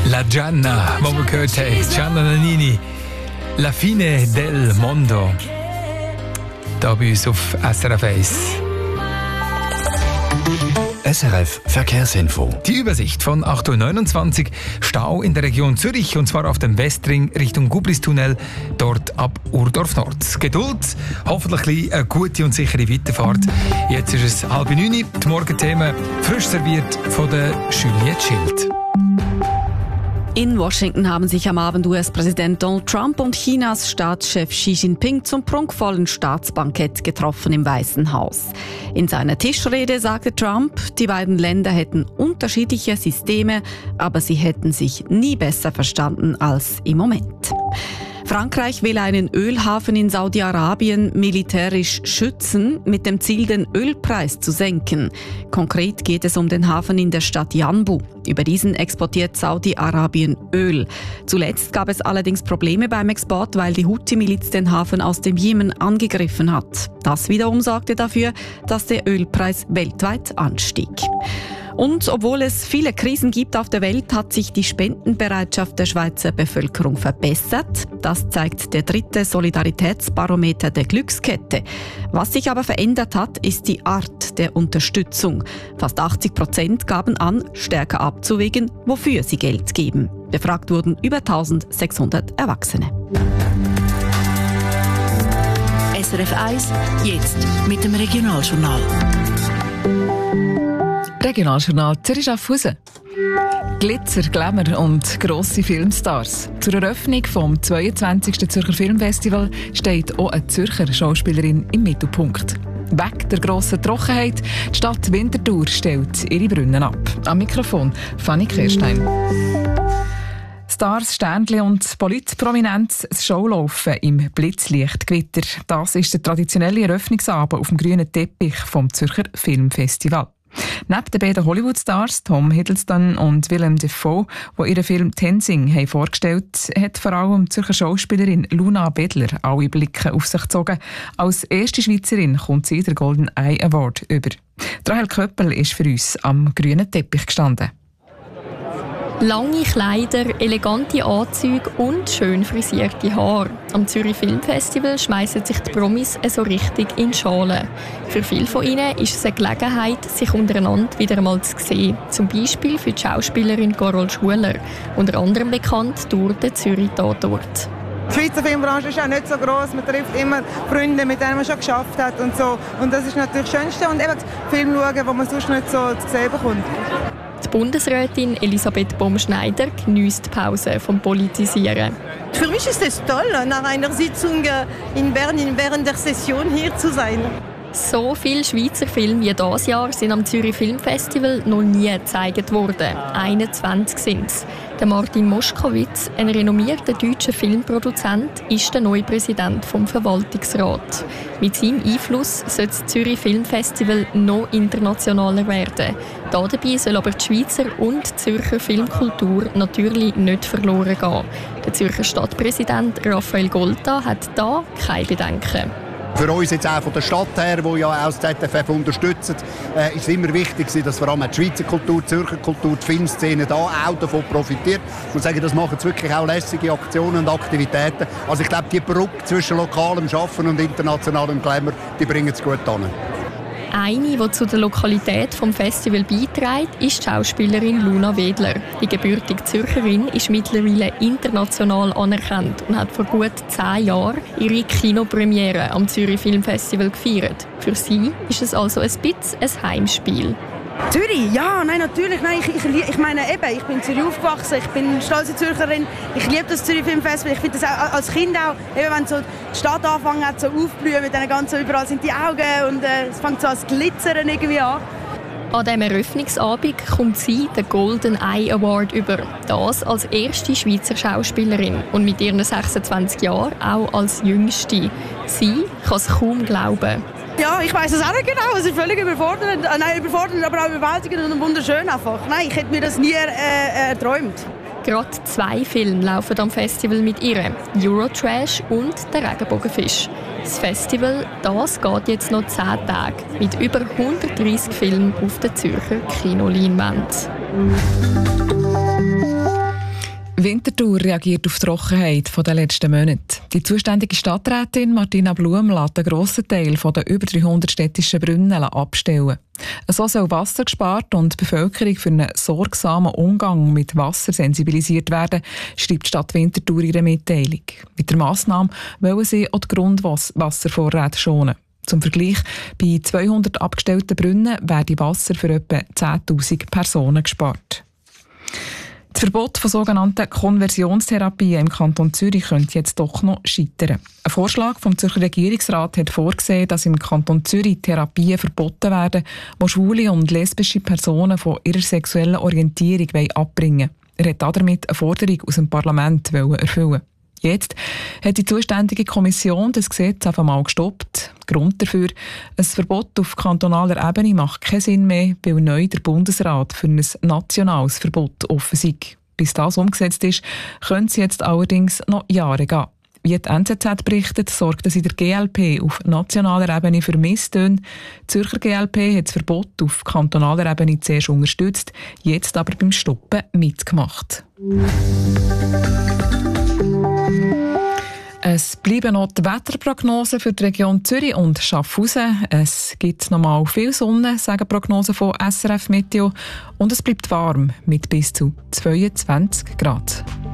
La Gianna, wo wir gehört haben, Gianna Nannini, La fine del mondo, da bei uns auf SRF 1. SRF Verkehrsinfo. Die Übersicht von 8.29 Uhr. Stau in der Region Zürich, und zwar auf dem Westring Richtung Gubristunnel, dort ab Urdorf Nord. Geduld, hoffentlich eine gute und sichere Weiterfahrt. Jetzt ist es 8:30 Uhr, die Morgenthemen frisch serviert von der Juliette Schild. In Washington haben sich am Abend US-Präsident Donald Trump und Chinas Staatschef Xi Jinping zum prunkvollen Staatsbankett getroffen im Weißen Haus. In seiner Tischrede sagte Trump, die beiden Länder hätten unterschiedliche Systeme, aber sie hätten sich nie besser verstanden als im Moment. Frankreich will einen Ölhafen in Saudi-Arabien militärisch schützen, mit dem Ziel, den Ölpreis zu senken. Konkret geht es um den Hafen in der Stadt Yanbu. Über diesen exportiert Saudi-Arabien Öl. Zuletzt gab es allerdings Probleme beim Export, weil die Houthi-Miliz den Hafen aus dem Jemen angegriffen hat. Das wiederum sorgte dafür, dass der Ölpreis weltweit anstieg. Und obwohl es viele Krisen gibt auf der Welt, hat sich die Spendenbereitschaft der Schweizer Bevölkerung verbessert. Das zeigt der 3. Solidaritätsbarometer der Glückskette. Was sich aber verändert hat, ist die Art der Unterstützung. Fast 80% gaben an, stärker abzuwägen, wofür sie Geld geben. Befragt wurden über 1600 Erwachsene. SRF 1, jetzt mit dem Regionaljournal. Regionaljournal Zürich-Schaffhausen. Glitzer, Glamour und grosse Filmstars. Zur Eröffnung vom 22. Zürcher Filmfestival steht auch eine Zürcher Schauspielerin im Mittelpunkt. Weg der grossen Trockenheit, die Stadt Winterthur stellt ihre Brunnen ab. Am Mikrofon Fanny Kirstein. Stars, Sternchen und Politprominenz, das Showlaufen im Blitzlichtgewitter. Das ist der traditionelle Eröffnungsabend auf dem grünen Teppich vom Zürcher Filmfestival. Neben den beiden Hollywood-Stars Tom Hiddleston und Willem Dafoe, die ihren Film «Tenzing» haben vorgestellt, hat vor allem die Zürcher Schauspielerin Luna Wedler alle Blicke auf sich gezogen. Als erste Schweizerin kommt sie den Golden Eye Award über. Rahel Köppel ist für uns am grünen Teppich gestanden. Lange Kleider, elegante Anzüge und schön frisierte Haare. Am Zürich Filmfestival schmeissen sich die Promis so richtig in die Schale. Für viele von ihnen ist es eine Gelegenheit, sich untereinander wieder einmal zu sehen. Zum Beispiel für die Schauspielerin Carol Schuler, unter anderem bekannt durch den Zürich-Tatort. Die Schweizer Filmbranche ist auch nicht so gross. Man trifft immer Freunde, mit denen man schon geschafft hat und so. Und das ist natürlich das Schönste. Und eben Filme schauen, die man sonst nicht so zu sehen bekommt. Die Bundesrätin Elisabeth Baum-Schneider geniesst die Pause vom Politisieren. Für mich ist es toll, nach einer Sitzung in Bern während der Session hier zu sein. So viele Schweizer Filme wie dieses Jahr sind am Zürich Filmfestival noch nie gezeigt worden. 21 sind es. Der Martin Moschkowitz, ein renommierter deutscher Filmproduzent, ist der neue Präsident vom Verwaltungsrat. Mit seinem Einfluss soll das Zürich Filmfestival noch internationaler werden. Dabei soll aber die Schweizer und die Zürcher Filmkultur natürlich nicht verloren gehen. Der Zürcher Stadtpräsident Raphael Golta hat da keine Bedenken. Für uns jetzt auch von der Stadt her, die ja auch das ZFF unterstützt, ist es immer wichtig, dass vor allem die Schweizer Kultur, die Zürcher Kultur, die Filmszene da auch davon profitiert. Ich muss sagen, das machen jetzt wirklich auch lässige Aktionen und Aktivitäten. Also ich glaube, die Brücke zwischen lokalem Schaffen und internationalem Glamour, die bringen es gut an. Eine, die zu der Lokalität vom Festival beiträgt, ist die Schauspielerin Luna Wedler. Die gebürtige Zürcherin ist mittlerweile international anerkannt und hat vor gut 10 Jahren ihre Kinopremiere am Zürich Filmfestival gefeiert. Für sie ist es also ein bisschen ein Heimspiel. Zürich? Ja, nein, natürlich. Nein, ich meine eben, ich bin in Zürich aufgewachsen, ich bin stolze Zürcherin. Ich liebe das Zürich Filmfestival. Ich finde das auch als Kind auch, eben wenn so die Stadt anfängt hat, so aufblühen mit den ganzen, überall sind die Augen und es fängt so an zu glitzern irgendwie an. An diesem Eröffnungsabend kommt sie den Golden Eye Award über. Das als erste Schweizer Schauspielerin und mit ihren 26 Jahren auch als jüngste. Sie kann es kaum glauben. Ja, ich weiss es auch nicht genau. Es ist völlig überfordernd. Nein, überfordernd, aber auch überwältigend und wunderschön einfach. Nein, ich hätte mir das nie erträumt. Gerade 2 Filme laufen am Festival mit ihr. Eurotrash und der Regenbogenfisch. Das Festival, das geht jetzt noch 10 Tage mit über 130 Filmen auf der Zürcher Kinoleinwand. Winterthur reagiert auf die Trockenheit der letzten Monate. Die zuständige Stadträtin Martina Blum lässt einen grossen Teil der über 300 städtischen Brunnen abstellen. So soll Wasser gespart und die Bevölkerung für einen sorgsamen Umgang mit Wasser sensibilisiert werden, schreibt die Stadt Winterthur in ihrer Mitteilung. Mit der Massnahme wollen sie auch die Grundwasservorräte schonen. Zum Vergleich, bei 200 abgestellten Brunnen werde Wasser für etwa 10'000 Personen gespart. Das Verbot von sogenannten Konversionstherapien im Kanton Zürich könnte jetzt doch noch scheitern. Ein Vorschlag vom Zürcher Regierungsrat hat vorgesehen, dass im Kanton Zürich Therapien verboten werden, die schwule und lesbische Personen von ihrer sexuellen Orientierung abbringen wollen. Er hat damit eine Forderung aus dem Parlament erfüllen. Jetzt hat die zuständige Kommission das Gesetz einfach mal gestoppt. Grund dafür: ein Verbot auf kantonaler Ebene macht keinen Sinn mehr, weil neu der Bundesrat für ein nationales Verbot offen sei. Bis das umgesetzt ist, können es jetzt allerdings noch Jahre gehen. Wie die NZZ berichtet, sorgt es in der GLP auf nationaler Ebene für Misstöne. Die Zürcher GLP hat das Verbot auf kantonaler Ebene zuerst unterstützt, jetzt aber beim Stoppen mitgemacht. Es bleiben noch die Wetterprognosen für die Region Zürich und Schaffhausen. Es gibt nochmal viel Sonne, sagen Prognosen von SRF Meteo. Und es bleibt warm mit bis zu 22 Grad.